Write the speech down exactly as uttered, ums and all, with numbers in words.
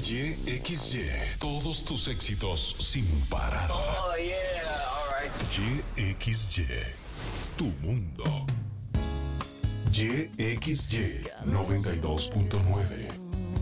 Y X Y, todos tus éxitos sin parar. Oh, yeah, all right. Y X Y, tu mundo. Y X Y noventa y dos punto nueve.